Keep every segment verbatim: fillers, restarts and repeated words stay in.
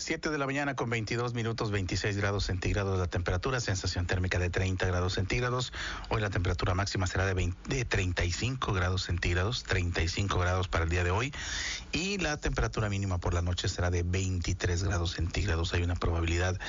siete de la mañana con veintidós minutos, veintiséis grados centígrados la temperatura, sensación térmica de treinta grados centígrados. Hoy la temperatura máxima será de, veinte, de treinta y cinco grados centígrados, treinta y cinco grados para el día de hoy. Y la temperatura mínima por la noche será de veintitrés grados centígrados. Hay una probabilidad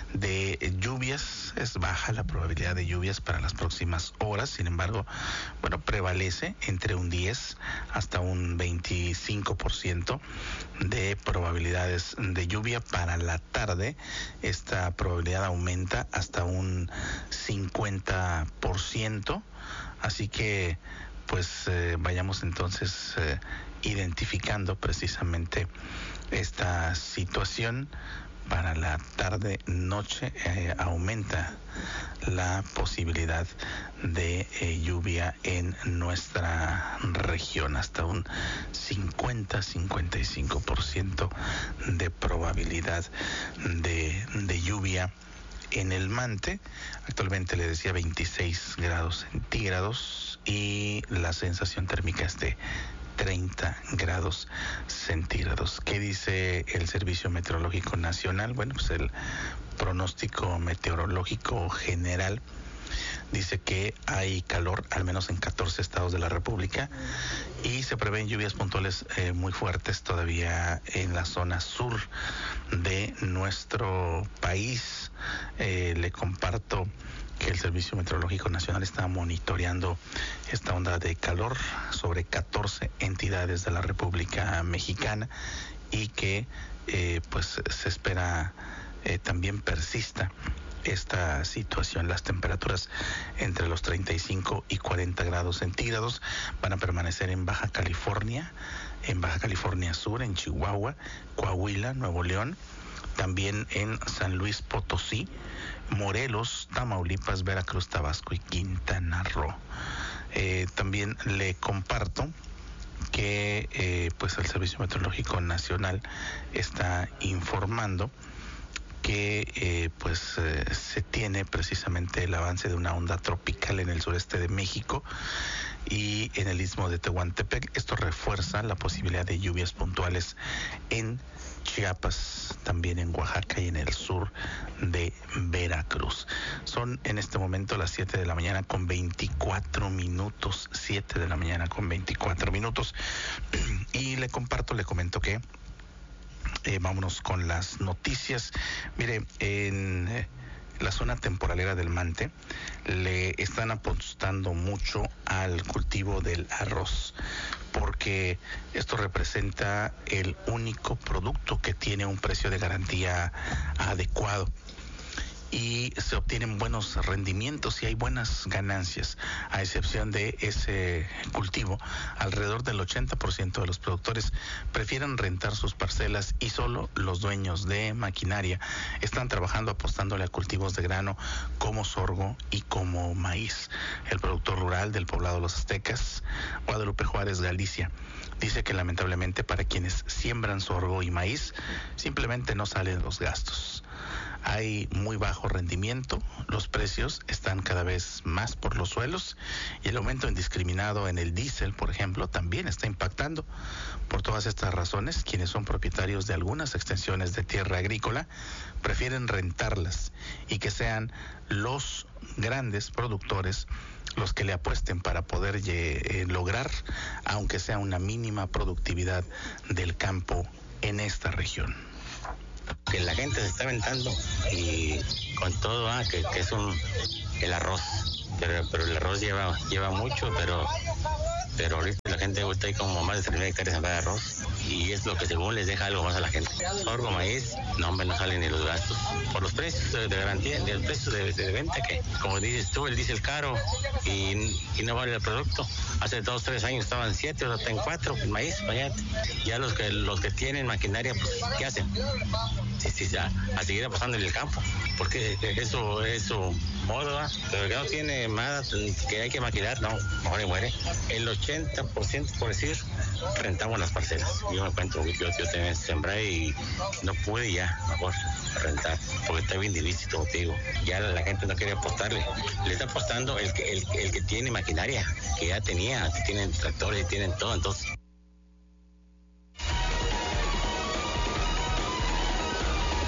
de lluvias, es baja la probabilidad de lluvias para las próximas horas. Sin embargo, bueno, prevalece entre un diez hasta un veinticinco por ciento de probabilidades de lluvia. Para la tarde esta probabilidad aumenta hasta un cincuenta por ciento, así que pues eh, vayamos entonces eh, identificando precisamente esta situación. Para la tarde noche eh, aumenta la posibilidad de eh, lluvia en nuestra región, hasta un cincuenta a cincuenta y cinco por ciento de probabilidad de, de lluvia en el Mante. Actualmente le decía veintiséis grados centígrados y la sensación térmica es de treinta grados centígrados. ¿Qué dice el Servicio Meteorológico Nacional? Bueno, pues el pronóstico meteorológico general dice que hay calor al menos en catorce estados de la República y se prevén lluvias puntuales eh, muy fuertes todavía en la zona sur de nuestro país. Eh, le comparto que el Servicio Meteorológico Nacional está monitoreando esta onda de calor sobre catorce entidades de la República Mexicana y que eh, pues se espera eh, también persista esta situación. Las temperaturas entre los treinta y cinco y cuarenta grados centígrados van a permanecer en Baja California, en Baja California Sur, en Chihuahua, Coahuila, Nuevo León, también en San Luis Potosí, Morelos, Tamaulipas, Veracruz, Tabasco y Quintana Roo. Eh, también le comparto que eh, pues el Servicio Meteorológico Nacional está informando que eh, pues eh, se tiene precisamente el avance de una onda tropical en el sureste de México y en el istmo de Tehuantepec. Esto refuerza la posibilidad de lluvias puntuales en Chiapas, también en Oaxaca y en el sur de Veracruz. Son en este momento las siete de la mañana con veinticuatro minutos, siete de la mañana con veinticuatro minutos. Y le comparto, le comento que eh, vámonos con las noticias. Mire, en eh, la zona temporalera del Mante le están apostando mucho al cultivo del arroz, porque esto representa el único producto que tiene un precio de garantía adecuado y se obtienen buenos rendimientos y hay buenas ganancias. A excepción de ese cultivo, alrededor del ochenta por ciento de los productores prefieren rentar sus parcelas y solo los dueños de maquinaria están trabajando apostándole a cultivos de grano como sorgo y como maíz. El productor rural del poblado Los Aztecas, Guadalupe Juárez, Galicia, dice que lamentablemente para quienes siembran sorgo y maíz simplemente no salen los gastos. Hay muy bajo rendimiento, los precios están cada vez más por los suelos y el aumento indiscriminado en el diésel, por ejemplo, también está impactando. Por todas estas razones, quienes son propietarios de algunas extensiones de tierra agrícola prefieren rentarlas y que sean los grandes productores los que le apuesten para poder eh, lograr, aunque sea una mínima productividad del campo en esta región. Que la gente se está aventando y con todo, ah, que, que es un el arroz, pero, pero el arroz lleva lleva mucho, pero pero ahorita la gente ahorita hay como más de tres mil hectáreas de arroz y es lo que según les deja algo más a la gente. Sorgo, maíz, no, hombre, no salen ni los gastos por los precios de, de garantía, de los precios de, de venta, que como dices tú, el diésel caro y, y no vale el producto. Hace dos, tres años estaban siete, ahora están cuatro, el maíz, imagínate. Ya los que los que tienen maquinaria, pues, ¿qué hacen? Sí, sí, a, a seguir apostando en el campo, porque eso es su modo, ¿eh? Pero que no tiene nada, que hay que maquinar, no, mejor y muere. El ochenta por ciento, por decir, rentamos las parcelas. Yo me cuento, yo, yo también sembré y no pude ya, mejor rentar, porque está bien difícil, como te digo. Ya la gente no quiere apostarle, le está apostando el que, el, el que tiene maquinaria, que ya tenía, que tienen tractores y tienen todo, entonces.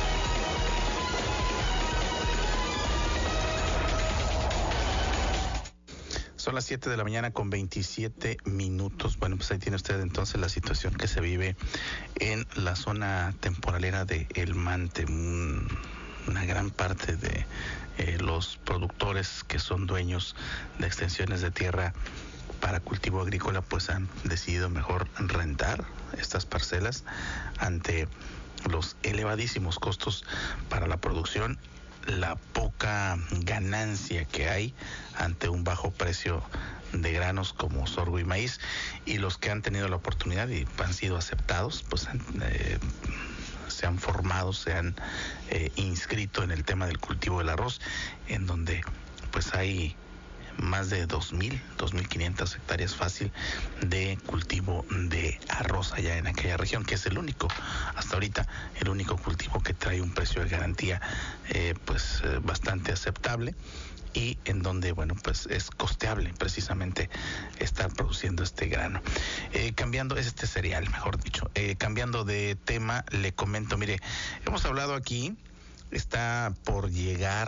Son las siete de la mañana con veintisiete minutos. Bueno, pues ahí tiene usted entonces la situación que se vive en la zona temporalera de El Mante. Un, una gran parte de eh, los productores que son dueños de extensiones de tierra para cultivo agrícola, pues han decidido mejor rentar estas parcelas ante los elevadísimos costos para la producción, la poca ganancia que hay ante un bajo precio de granos como sorgo y maíz, y los que han tenido la oportunidad y han sido aceptados, pues han, eh, se han formado, se han eh, inscrito en el tema del cultivo del arroz, en donde pues hay más de dos mil, dos mil quinientas hectáreas fácil de cultivo de arroz allá en aquella región, que es el único, hasta ahorita, el único cultivo que trae un precio de garantía eh, pues eh, bastante aceptable, y en donde, bueno, pues es costeable precisamente estar produciendo este grano. Eh, cambiando, es este cereal, mejor dicho. Eh, cambiando de tema, le comento, mire, hemos hablado aquí, está por llegar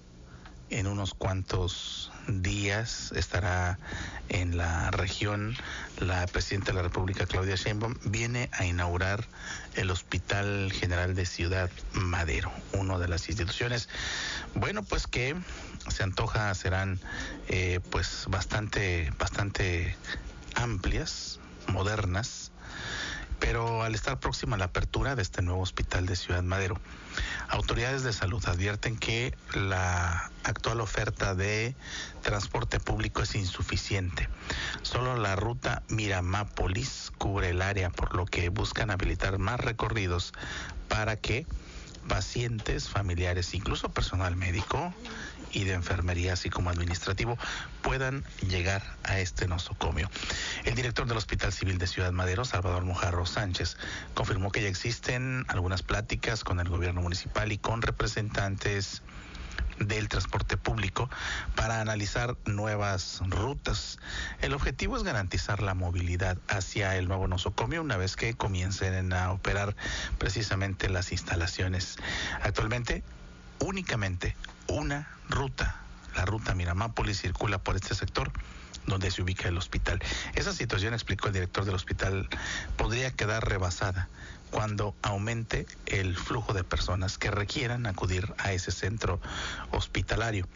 en unos cuantos días, estará en la región la presidenta de la República, Claudia Sheinbaum, viene a inaugurar el Hospital General de Ciudad Madero, una de las instituciones, bueno, pues que se antoja serán eh, pues bastante, bastante amplias, modernas, pero al estar próxima a la apertura de este nuevo hospital de Ciudad Madero, autoridades de salud advierten que la actual oferta de transporte público es insuficiente. Solo la ruta Miramápolis cubre el área, por lo que buscan habilitar más recorridos para que pacientes, familiares, incluso personal médico y de enfermería, así como administrativo, puedan llegar a este nosocomio. El director del Hospital Civil de Ciudad Madero, Salvador Mojarro Sánchez, confirmó que ya existen algunas pláticas con el gobierno municipal y con representantes del transporte público para analizar nuevas rutas. El objetivo es garantizar la movilidad hacia el nuevo nosocomio una vez que comiencen a operar precisamente las instalaciones. Actualmente, únicamente una ruta, la ruta Miramápolis, circula por este sector donde se ubica el hospital. Esa situación, explicó el director del hospital, podría quedar rebasada cuando aumente el flujo de personas que requieran acudir a ese centro hospitalario.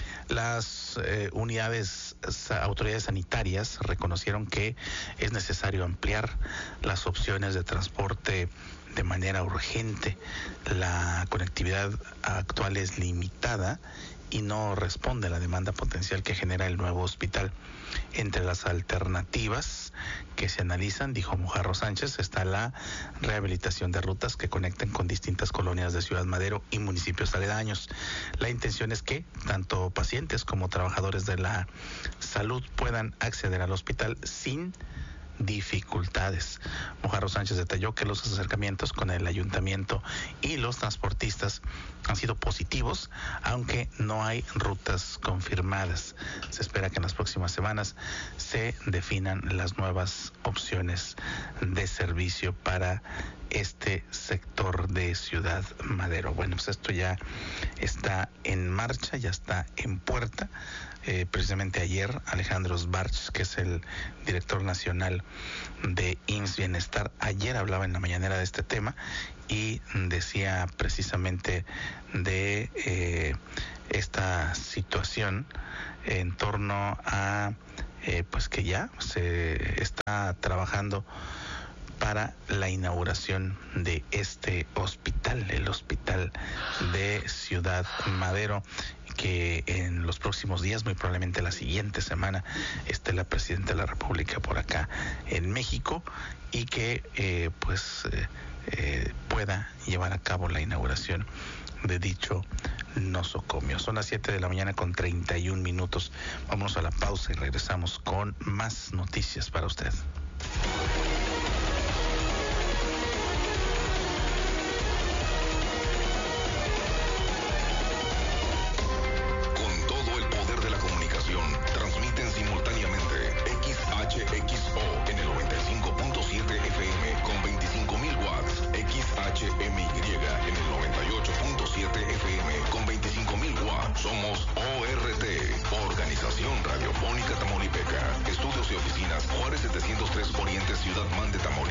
Las eh, unidades, autoridades sanitarias reconocieron que es necesario ampliar las opciones de transporte de manera urgente. La conectividad actual es limitada y no responde a la demanda potencial que genera el nuevo hospital. Entre las alternativas que se analizan, dijo Mojarro Sánchez, está la rehabilitación de rutas que conecten con distintas colonias de Ciudad Madero y municipios aledaños. La intención es que tanto pacientes como trabajadores de la salud puedan acceder al hospital sin dificultades. Mojarro Sánchez detalló que los acercamientos con el ayuntamiento y los transportistas han sido positivos, aunque no hay rutas confirmadas. Se espera que en las próximas semanas se definan las nuevas opciones de servicio para este sector de Ciudad Madero. Bueno, pues esto ya está en marcha, ya está en puerta. Eh, precisamente ayer Alejandro Sbarch, que es el director nacional de I M S S Bienestar, ayer hablaba en la mañanera de este tema y decía precisamente de eh, esta situación en torno a eh, pues que ya se está trabajando para la inauguración de este hospital, el Hospital de Ciudad Madero, que en los próximos días, muy probablemente la siguiente semana, esté la presidenta de la República por acá en México y que eh, pues eh, eh, pueda llevar a cabo la inauguración de dicho nosocomio. Son las siete de la mañana con treinta y un minutos. Vamos a la pausa y regresamos con más noticias para usted. Somos O R T, Organización Radiofónica Tamaulipas. Ciudad Man de Tamaulipas.